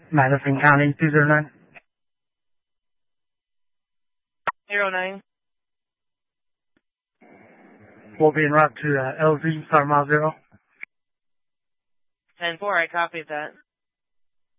Madison County, 209. 09. We'll be en route to LZ, Star Mile 0. 10-4, I copied that.